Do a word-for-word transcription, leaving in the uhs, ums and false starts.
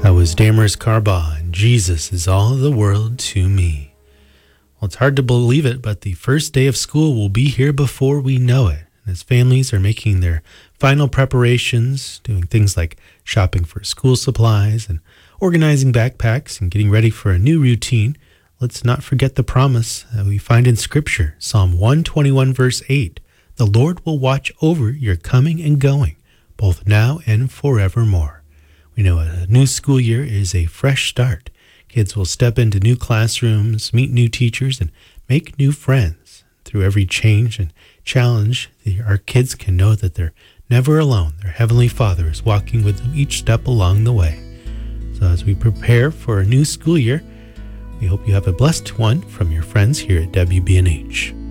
That was Damaris Carbah, and Jesus is all the world to me. Well, it's hard to believe it, but the first day of school will be here before we know it. And as families are making their final preparations, doing things like shopping for school supplies and organizing backpacks and getting ready for a new routine, let's not forget the promise that we find in Scripture, Psalm one twenty-one, verse eight. The Lord will watch over your coming and going, both now and forevermore. We know a new school year is a fresh start. Kids will step into new classrooms, meet new teachers, and make new friends. Through every change and challenge, the, our kids can know that they're never alone. Their Heavenly Father is walking with them each step along the way. So as we prepare for a new school year, we hope you have a blessed one from your friends here at W B N H.